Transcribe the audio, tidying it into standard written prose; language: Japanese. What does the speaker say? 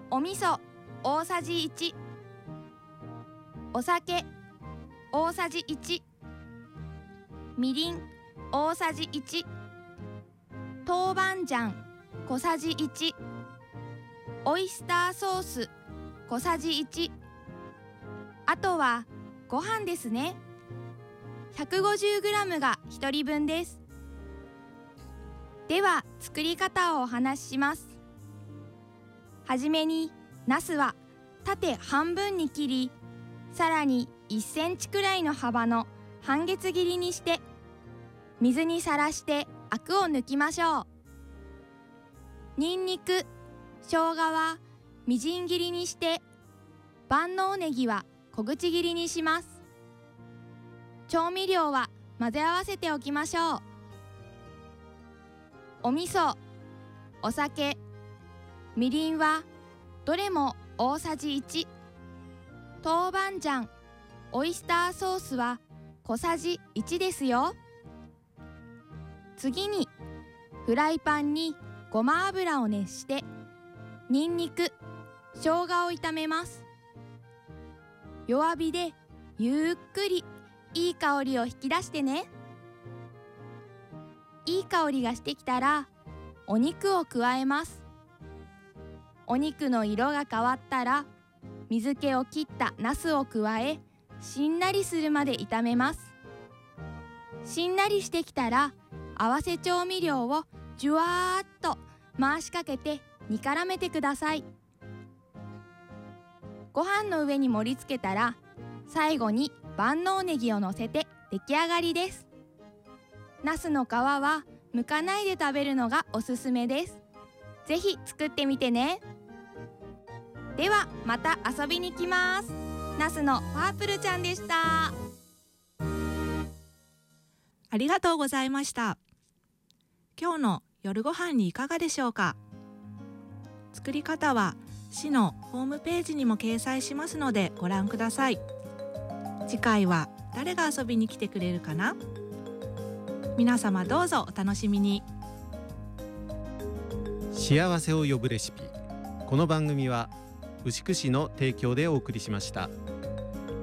お味噌大さじ1、お酒大さじ1、みりん大さじ1、豆板醤小さじ1、オイスターソース小さじ1、あとはご飯ですね。150g が1人分です。では作り方をお話しします。はじめにナスは縦半分に切り、さらに1センチくらいの幅の半月切りにして水にさらしてアクを抜きましょう。にんにく、生姜はみじん切りにして、万能ネギは小口切りにします。調味料は混ぜ合わせておきましょう。お味噌、お酒、みりんはどれも大さじ1、豆板醤、オイスターソースは小さじ1ですよ。次にフライパンにごま油を熱して、にんにく、生姜を炒めます。弱火でゆっくりいい香りを引き出してね。いい香りがしてきたらお肉を加えます。お肉の色が変わったら水気を切ったナスを加え、しんなりするまで炒めます。しんなりしてきたら合わせ調味料をじゅわーっと回しかけて煮絡めてください。ご飯の上に盛り付けたら最後に万能ネギを乗せて出来上がりです。ナスの皮は剥かないで食べるのがおすすめです。ぜひ作ってみてね。ではまた遊びに来ます。ナスのパープルちゃんでした。 ありがとうございました。今日の夜ご飯にいかがでしょうか。作り方は市のホームページにも掲載しますのでご覧ください。次回は誰が遊びに来てくれるかな。皆様どうぞお楽しみに。 幸せを呼ぶレシピ。この番組は牛久市の提供でお送りしました。